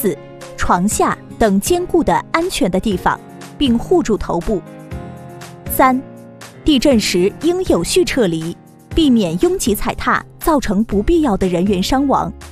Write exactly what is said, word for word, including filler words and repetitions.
子、床下等坚固的安全的地方，并护住头部。三、地震时应有序撤离，避免拥挤踩踏造成不必要的人员伤亡。